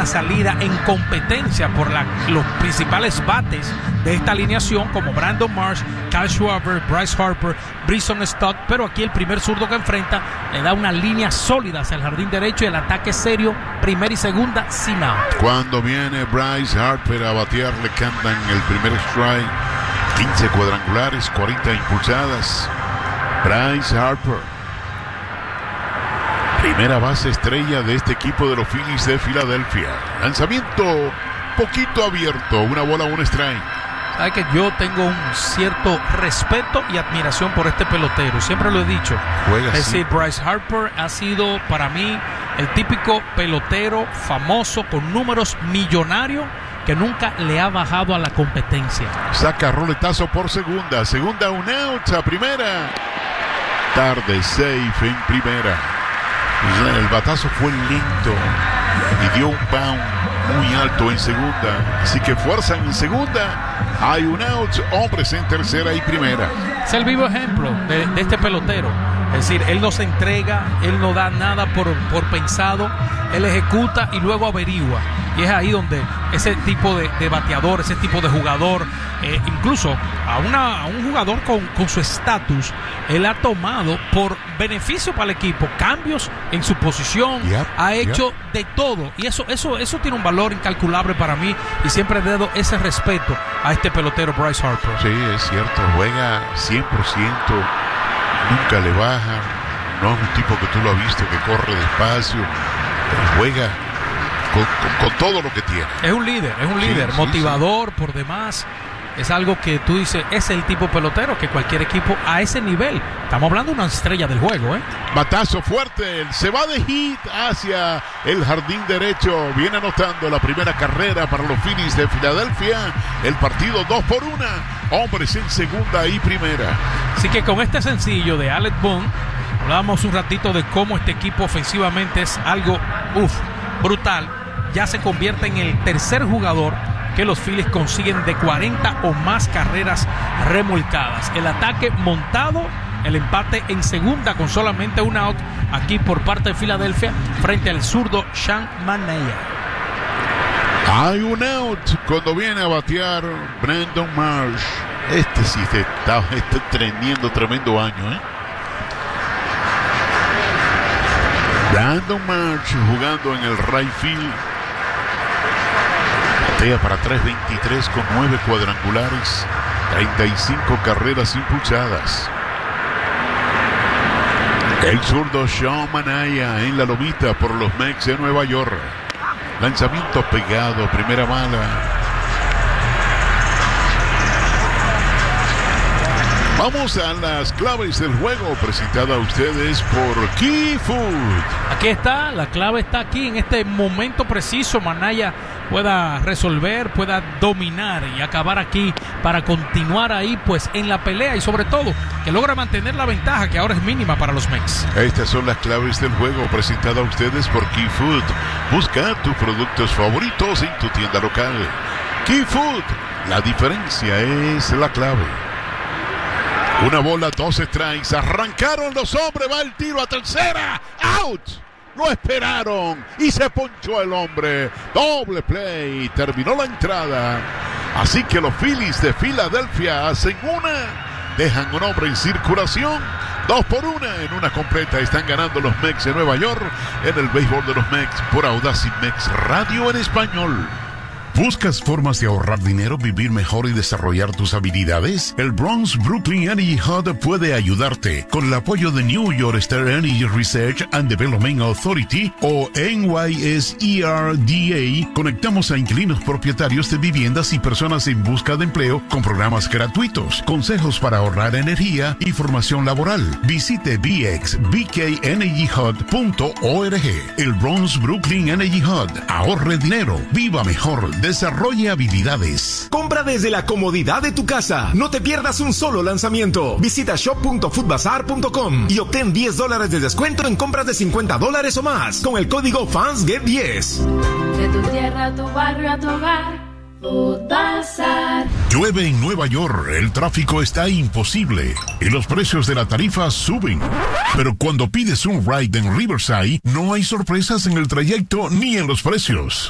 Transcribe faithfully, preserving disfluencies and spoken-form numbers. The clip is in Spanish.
una salida en competencia por la, los principales bates de esta alineación, como Brandon Marsh, Kyle Schwarber, Bryce Harper, Bryson Stott, pero aquí el primer zurdo que enfrenta le da una línea sólida hacia el jardín derecho y el ataque serio, primera y segunda, sin out. Cuando viene Bryce Harper a batear, le cantan el primer strike, quince cuadrangulares, cuarenta impulsadas. Bryce Harper, primera base estrella de este equipo de los Phillies de Filadelfia. Lanzamiento poquito abierto, una bola, un strike. Sabe que yo tengo un cierto respeto y admiración por este pelotero, siempre lo he dicho. Juega es así. decir, Bryce Harper ha sido para mí el típico pelotero famoso con números millonarios que nunca le ha bajado a la competencia. Saca roletazo por segunda, segunda un out, a primera. Tarde, safe en primera. El batazo fue lento y dio un pound muy alto en segunda, así que fuerzan en segunda, hay un out, hombres en tercera y primera. Es el vivo ejemplo de, de este pelotero, es decir, él no se entrega, él no da nada por, por pensado, él ejecuta y luego averigua, y es ahí donde ese tipo de, de bateador, ese tipo de jugador, eh, incluso a, una, a un jugador con, con su estatus, él ha tomado por beneficio para el equipo cambios en su posición, yep, ha hecho yep. de todo, y eso, eso, eso tiene un valor incalculable para mí, y siempre he dado ese respeto a este pelotero Bryce Harper. Sí, es cierto, juega cien por ciento, nunca le baja, no es un tipo que tú lo has visto que corre despacio, pero juega con, con, con todo lo que tiene. Es un líder, es un líder, sí, motivador sí, sí. por demás. Es algo que tú dices, es el tipo pelotero que cualquier equipo a ese nivel. Estamos hablando de una estrella del juego, ¿eh? Batazo fuerte, se va de hit hacia el jardín derecho. Viene anotando la primera carrera para los Phillies de Filadelfia. El partido dos por una. Hombres en segunda y primera. Así que con este sencillo de Alec Bohm, hablábamos un ratito de cómo este equipo ofensivamente es algo, uff, brutal. Ya se convierte en el tercer jugador que los Phillies consiguen de cuarenta o más carreras remolcadas. El ataque montado, el empate en segunda con solamente un out aquí por parte de Filadelfia frente al zurdo Sean Manaea. Hay un out cuando viene a batear Brandon Marsh. Este sí está, está teniendo tremendo año, ¿eh? Brandon Marsh jugando en el right field. Batea para tres veintitrés con nueve cuadrangulares, treinta y cinco carreras impulsadas. El zurdo Sean Manaea en la lomita por los Mets de Nueva York. Lanzamiento pegado, primera mala. Vamos a las claves del juego, presentada a ustedes por Key Food. Aquí está, la clave está aquí en este momento preciso. Manaea pueda resolver, pueda dominar y acabar aquí para continuar ahí pues en la pelea y sobre todo que logra mantener la ventaja que ahora es mínima para los Mets. Estas son las claves del juego, presentada a ustedes por Key Food. Busca tus productos favoritos en tu tienda local. Key Food, la diferencia es la clave. Una bola, dos strikes, arrancaron los hombres, va el tiro a tercera, out. Lo esperaron y se ponchó el hombre. Doble play, terminó la entrada. Así que los Phillies de Filadelfia hacen una, dejan un hombre en circulación. Dos por una en una completa. Están ganando los Mets de Nueva York en el béisbol de los Mets por Audacy Mets Radio en español. ¿Buscas formas de ahorrar dinero, vivir mejor y desarrollar tus habilidades? El Bronx Brooklyn Energy Hub puede ayudarte. Con el apoyo de New York State Energy Research and Development Authority o N Y S E R D A, conectamos a inquilinos propietarios de viviendas y personas en busca de empleo con programas gratuitos, consejos para ahorrar energía y formación laboral. Visite b x b k energy hub punto org. El Bronx Brooklyn Energy Hub. Ahorre dinero, viva mejor, desarrolle habilidades. Compra desde la comodidad de tu casa. No te pierdas un solo lanzamiento. Visita shop punto foodbazaar punto com y obtén diez dólares de descuento en compras de cincuenta dólares o más con el código fans get diez. De tu tierra a tu barrio a tu hogar, Foodbazaar. Llueve en Nueva York, el tráfico está imposible y los precios de la tarifa suben. Pero cuando pides un ride en Riverside, no hay sorpresas en el trayecto ni en los precios.